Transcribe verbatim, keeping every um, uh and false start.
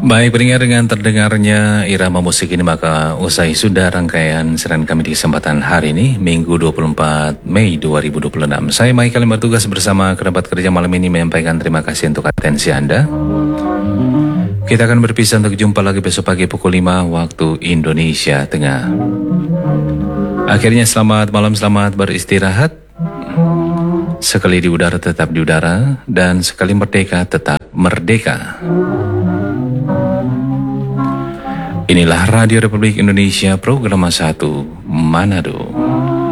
Baik, beringat dengan terdengarnya irama musik ini, maka usai sudah rangkaian siaran kami di kesempatan hari ini, Minggu dua puluh empat Mei dua ribu dua puluh enam. Saya Michael yang bertugas bersama kerabat kerja malam ini menyampaikan terima kasih untuk atensi Anda. Kita akan berpisah untuk jumpa lagi besok pagi pukul lima waktu Indonesia Tengah. Akhirnya selamat malam, selamat beristirahat. Sekali di udara tetap di udara, dan sekali merdeka tetap merdeka. Inilah Radio Republik Indonesia, program satu Manado.